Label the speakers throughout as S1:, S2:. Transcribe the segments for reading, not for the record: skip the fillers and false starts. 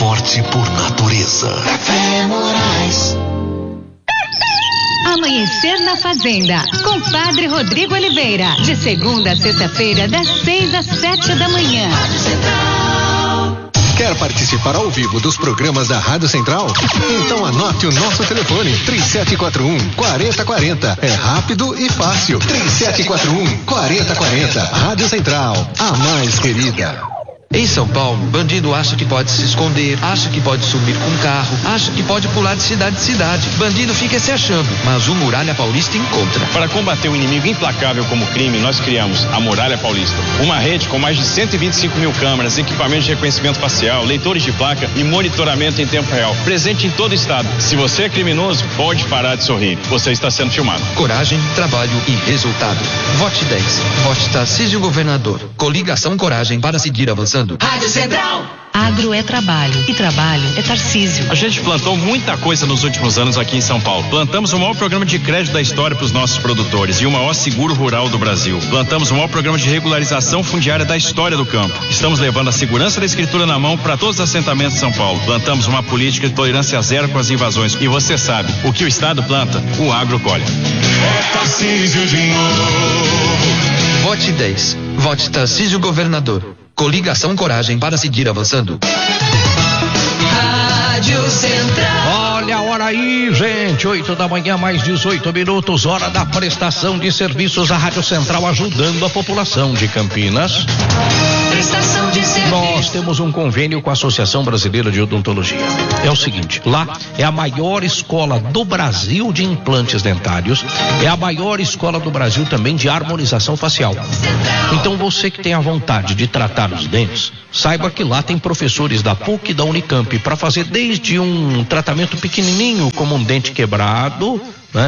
S1: forte por natureza.
S2: Café Moraes.
S3: Amanhecer na Fazenda, com Padre Rodrigo Oliveira, de segunda a sexta-feira, das 6 às 7 da manhã.
S4: Quer participar ao vivo dos programas da Rádio Central? Então anote o nosso telefone, 3741-4040. É rápido e fácil. 3741-4040. Rádio Central, a mais querida.
S5: Em São Paulo, bandido acha que pode se esconder, acha que pode sumir com um carro, acha que pode pular de cidade em cidade. Bandido fica se achando, mas o Muralha Paulista encontra.
S6: Para combater um inimigo implacável como o crime, nós criamos a Muralha Paulista. Uma rede com mais de 125 mil câmeras, equipamentos de reconhecimento facial, leitores de placa e monitoramento em tempo real. Presente em todo o estado. Se você é criminoso, pode parar de sorrir. Você está sendo filmado.
S5: Coragem, trabalho e resultado. Vote 10. Vote Tarcísio Governador. Coligação Coragem para seguir avançando.
S2: Rádio Central.
S3: Agro é trabalho e trabalho é Tarcísio.
S6: A gente plantou muita coisa nos últimos anos aqui em São Paulo. Plantamos o maior programa de crédito da história para os nossos produtores e o maior seguro rural do Brasil. Plantamos o maior programa de regularização fundiária da história do campo. Estamos levando a segurança da escritura na mão para todos os assentamentos de São Paulo. Plantamos uma política de tolerância zero com as invasões. E você sabe, o que o Estado planta, o agro colhe.
S2: É Tarcísio de novo.
S5: Vote 10. Vote Tarcísio Governador. Coligação Coragem para seguir avançando.
S2: Rádio Central.
S7: Olha a hora aí, gente. 8 da manhã, mais 18 minutos. Hora da prestação de serviços. A Rádio Central ajudando a população de Campinas.
S2: Prestação de serviços.
S7: Nós temos um convênio com a Associação Brasileira de Odontologia. É o seguinte, lá é a maior escola do Brasil de implantes dentários. É a maior escola do Brasil também de harmonização facial. Então você que tem a vontade de tratar os dentes, saiba que lá tem professores da PUC e da Unicamp para fazer desde um tratamento pequenininho, como um dente quebrado, né?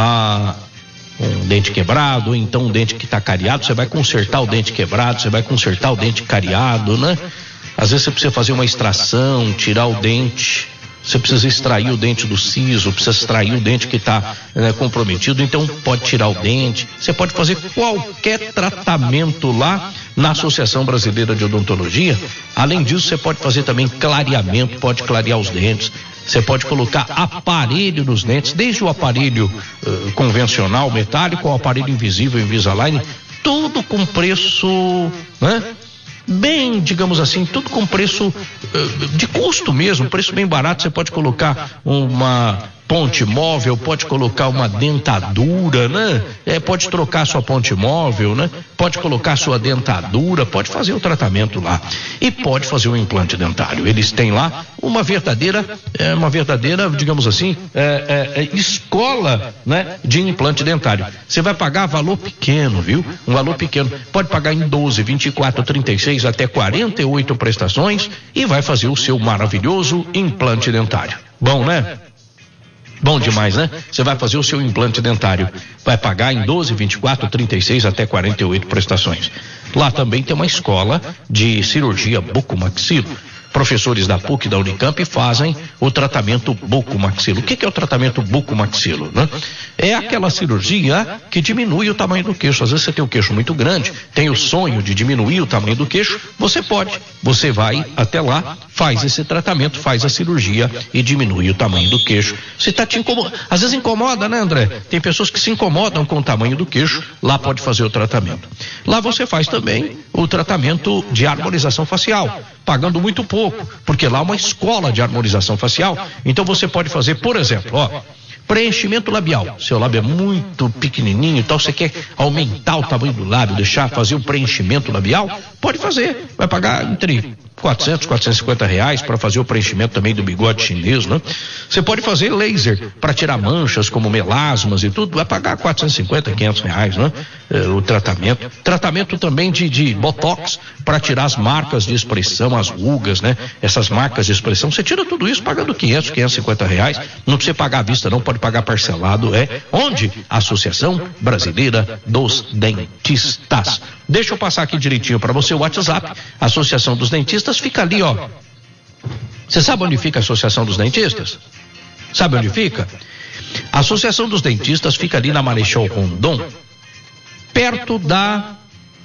S7: Um dente quebrado, então um dente que está cariado, você vai consertar o dente quebrado, você vai consertar o dente cariado, né? Às vezes você precisa fazer uma extração, tirar o dente, você precisa extrair o dente do siso, precisa extrair o dente que está comprometido, então pode tirar o dente. Você pode fazer qualquer tratamento lá na Associação Brasileira de Odontologia. Além disso, você pode fazer também clareamento, pode clarear os dentes. Você pode colocar aparelho nos dentes, desde o aparelho convencional, metálico, ao aparelho invisível, Invisalign, tudo com preço, né? Bem, digamos assim, tudo com preço de custo mesmo, preço bem barato. Você pode colocar uma ponte móvel, pode colocar uma dentadura, né? Pode trocar sua ponte móvel, né? Pode colocar sua dentadura, pode fazer o tratamento lá e pode fazer um implante dentário. Eles têm lá uma verdadeira, digamos assim, escola, né? De implante dentário. Você vai pagar valor pequeno, viu? Um valor pequeno. Pode pagar em 12, 24, 36 até 48 prestações e vai fazer o seu maravilhoso implante dentário. Bom, né? Bom demais, né? Você vai fazer o seu implante dentário. Vai pagar em 12, 24, 36 até 48 prestações. Lá também tem uma escola de cirurgia bucomaxilo. Professores da PUC e da Unicamp fazem o tratamento bucomaxilo. O que é o tratamento bucomaxilo, né? É aquela cirurgia que diminui o tamanho do queixo. Às vezes você tem o queixo muito grande, tem o sonho de diminuir o tamanho do queixo, você vai até lá, faz esse tratamento, faz a cirurgia e diminui o tamanho do queixo. Você tá te incomodando, às vezes incomoda, né, André? Tem pessoas que se incomodam com o tamanho do queixo, lá pode fazer o tratamento. Lá você faz também o tratamento de harmonização facial, pagando muito pouco, porque lá é uma escola de harmonização facial. Então você pode fazer, por exemplo, preenchimento labial. Seu lábio é muito pequenininho e tal, você quer aumentar o tamanho do lábio, fazer um preenchimento labial? Pode fazer, vai pagar entre 400, 450 reais para fazer o preenchimento também do bigode chinês, né? Você pode fazer laser para tirar manchas como melasmas e tudo, vai pagar 450, 500 reais, né? O tratamento também de botox para tirar as marcas de expressão, as rugas, né? Essas marcas de expressão, você tira tudo isso pagando 500, 550 reais, não precisa pagar à vista não, pode pagar parcelado, onde? Associação Brasileira dos Dentistas. Deixa eu passar aqui direitinho para você o WhatsApp, Associação dos Dentistas, fica ali, Você sabe onde fica a Associação dos Dentistas? Sabe onde fica? A Associação dos Dentistas fica ali na Marechal Rondon, perto da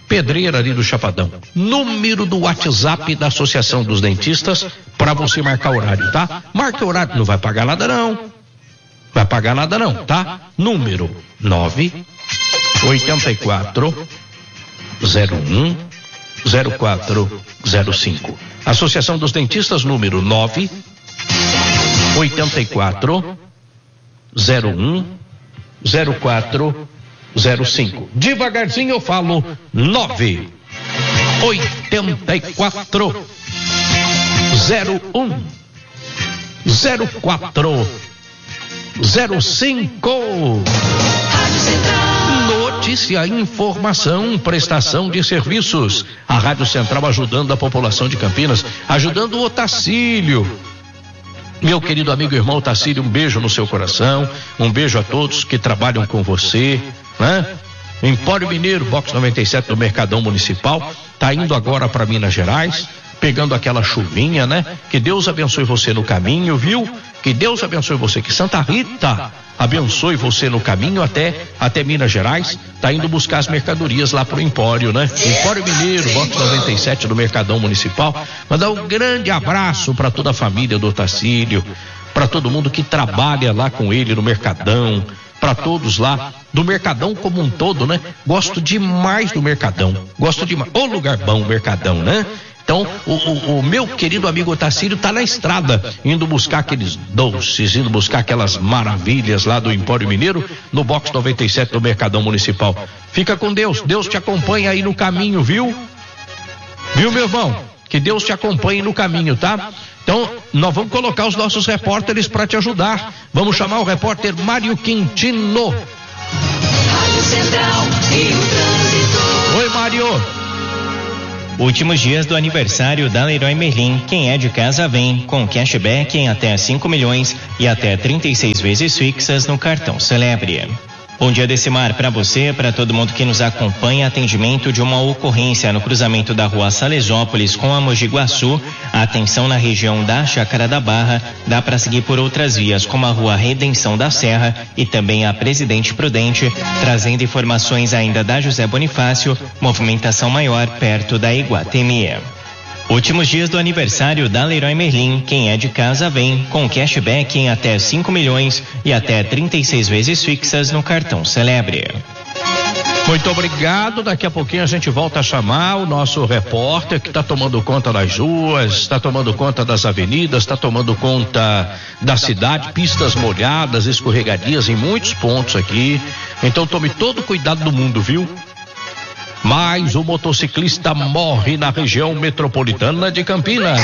S7: Pedreira ali do Chapadão. Número do WhatsApp da Associação dos Dentistas para você marcar horário, tá? Marca horário, não vai pagar nada não. Vai pagar nada não, tá? Número 984 01 0405. Associação dos Dentistas, número 984 01 0405. Devagarzinho eu falo 984 01 0405. Notícia, informação, prestação de serviços. A Rádio Central ajudando a população de Campinas, ajudando o Otacílio. Meu querido amigo e irmão Otacílio, um beijo no seu coração, um beijo a todos que trabalham com você, né? Empório Mineiro, box 97 do Mercadão Municipal, tá indo agora para Minas Gerais, pegando aquela chuvinha, né? Que Deus abençoe você no caminho, viu? Que Deus abençoe você, que Santa Rita abençoe você no caminho até Minas Gerais, tá indo buscar as mercadorias lá pro Empório, né? Empório Mineiro, box 97 do Mercadão Municipal. Mandar um grande abraço para toda a família do Otacílio, para todo mundo que trabalha lá com ele no Mercadão, para todos lá do Mercadão como um todo, né? Gosto demais do Mercadão, gosto demais. Ô lugar bom, Mercadão, né? Então, o meu querido amigo Otacílio tá na estrada, indo buscar aqueles doces, indo buscar aquelas maravilhas lá do Empório Mineiro, no box 97 do Mercadão Municipal. Fica com Deus, Deus te acompanha aí no caminho, viu? Viu, meu irmão? Que Deus te acompanhe no caminho, tá? Então, nós vamos colocar os nossos repórteres para te ajudar. Vamos chamar o repórter Mário Quintino.
S2: Rádio Central e o trânsito.
S7: Oi, Mário.
S8: Últimos dias do aniversário da Leroy Merlin. Quem é de casa vem com cashback em até 5 milhões e até 36 vezes fixas no cartão Celebre. Bom dia, Decimar, para você, para todo mundo que nos acompanha. Atendimento de uma ocorrência no cruzamento da rua Salesópolis com a Mogi Guaçu. Atenção na região da Chácara da Barra. Dá para seguir por outras vias, como a rua Redenção da Serra e também a Presidente Prudente, trazendo informações ainda da José Bonifácio. Movimentação maior perto da Iguatemi. Últimos dias do aniversário da Leroy Merlin. Quem é de casa vem com cashback em até 5 milhões e até 36 vezes fixas no cartão Celebre.
S7: Muito obrigado. Daqui a pouquinho a gente volta a chamar o nosso repórter que está tomando conta das ruas, está tomando conta das avenidas, está tomando conta da cidade, pistas molhadas, escorregadias em muitos pontos aqui. Então tome todo o cuidado do mundo, viu? Mais um motociclista morre na região metropolitana de Campinas.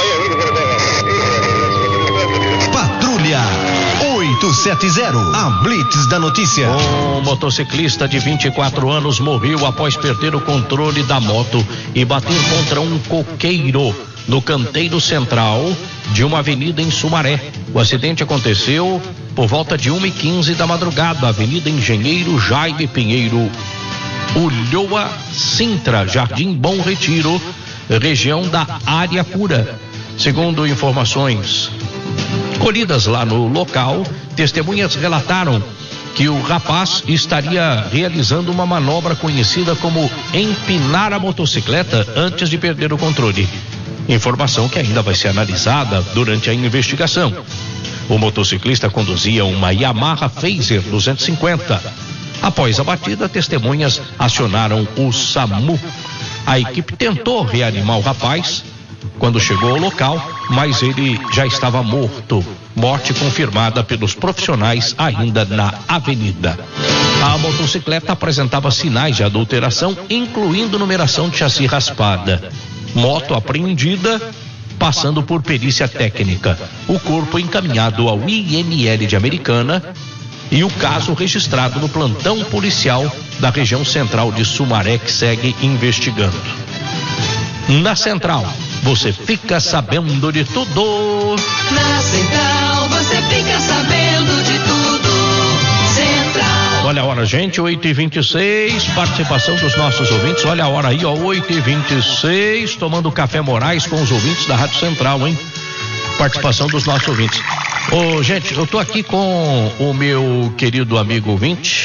S1: Patrulha 870, a Blitz da notícia.
S7: Um motociclista de 24 anos morreu após perder o controle da moto e bater contra um coqueiro no canteiro central de uma avenida em Sumaré. O acidente aconteceu por volta de 1h15 da madrugada, Avenida Engenheiro Jaime Pinheiro, Ulloa, Sintra, Jardim Bom Retiro, região da Área Pura. Segundo informações colhidas lá no local, testemunhas relataram que o rapaz estaria realizando uma manobra conhecida como empinar a motocicleta antes de perder o controle. Informação que ainda vai ser analisada durante a investigação. O motociclista conduzia uma Yamaha Phaser 250. Após a batida, testemunhas acionaram o SAMU. A equipe tentou reanimar o rapaz quando chegou ao local, mas ele já estava morto. Morte confirmada pelos profissionais ainda na avenida. A motocicleta apresentava sinais de adulteração, incluindo numeração de chassi raspada. Moto apreendida, passando por perícia técnica. O corpo encaminhado ao IML de Americana e o caso registrado no plantão policial da região central de Sumaré, que segue investigando. Na Central, você fica sabendo de tudo.
S2: Na Central, você fica sabendo de tudo. Central.
S7: Olha a hora, gente, 8h26, participação dos nossos ouvintes. Olha a hora aí, ó, 8h26, tomando café Moraes com os ouvintes da Rádio Central, hein? Participação dos nossos ouvintes. Ô, gente, eu tô aqui com o meu querido amigo ouvinte,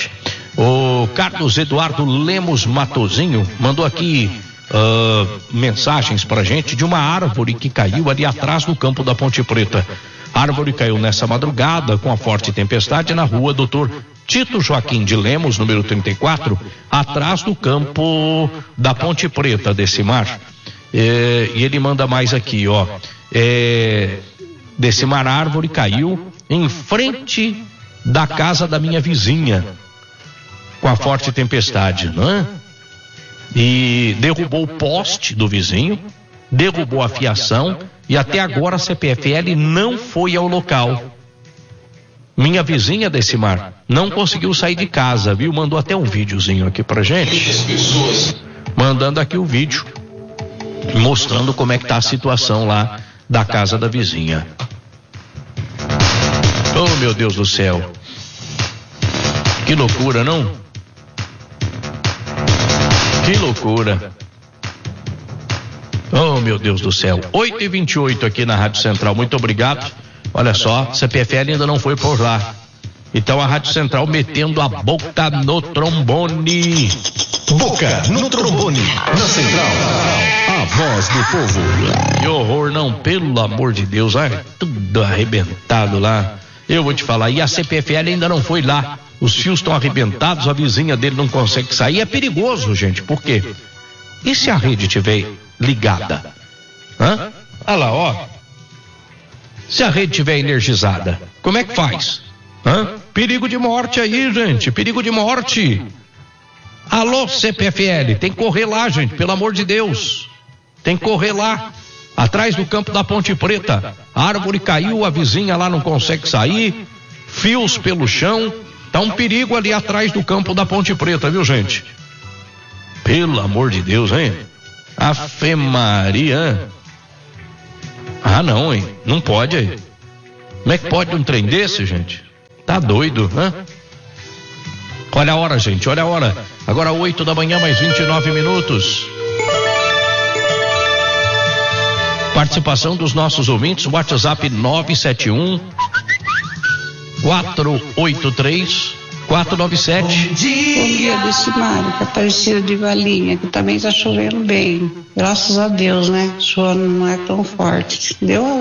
S7: O Carlos Eduardo Lemos Matozinho mandou aqui mensagens pra gente de uma árvore que caiu ali atrás do campo da Ponte Preta. A árvore caiu nessa madrugada com a forte tempestade na rua Doutor Tito Joaquim de Lemos, número 34, atrás do campo da Ponte Preta, Decimar. E ele manda mais aqui, ó. Decimar, a árvore caiu em frente da casa da minha vizinha com a forte tempestade, né? E derrubou o poste do vizinho, derrubou a fiação e até agora a CPFL não foi ao local. Minha vizinha, Decimar, não conseguiu sair de casa, viu? Mandou até um videozinho aqui pra gente. Mandando aqui o vídeo, mostrando como é que tá a situação lá da casa da vizinha. Oh, meu Deus do céu. Que loucura, não? Que loucura. Oh, meu Deus do céu. 8h28 aqui na Rádio Central. Muito obrigado. Olha só, CPFL ainda não foi por lá. Então a Rádio Central metendo a boca no trombone.
S1: Boca no trombone, na Central. A voz do povo.
S7: Que horror, não, pelo amor de Deus. Ai, tudo arrebentado lá. Eu vou te falar, e a CPFL ainda não foi lá. Os fios estão arrebentados, a vizinha dele não consegue sair. É perigoso, gente, por quê? E se a rede estiver ligada? Hã? Olha lá, ó. Se a rede estiver energizada, como é que faz? Hã? Perigo de morte aí, gente, perigo de morte. Alô, CPFL, tem que correr lá, gente, pelo amor de Deus. Tem que correr lá, atrás do campo da Ponte Preta. A árvore caiu, a vizinha lá não consegue sair, fios pelo chão. Tá um perigo ali atrás do campo da Ponte Preta, viu, gente? Pelo amor de Deus, hein? Ave Maria. Ah, não, hein? Não pode aí. Como é que pode um trem desse, gente? Tá doido, né? Olha a hora, gente, olha a hora. Agora 8 da manhã, mais 29 minutos. Participação dos nossos ouvintes, WhatsApp 971 483 497.
S9: Bom dia, Decimar, que é Aparecida de Valinha, que também tá chovendo bem. Graças a Deus, né? A chuva não é tão forte. Deu